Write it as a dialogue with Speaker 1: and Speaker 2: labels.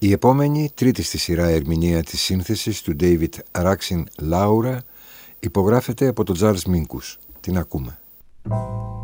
Speaker 1: Η επόμενη, τρίτη στη σειρά ερμηνεία της σύνθεσης του David Raksin Laura, υπογράφεται από τον Charles Minkus. Την ακούμε.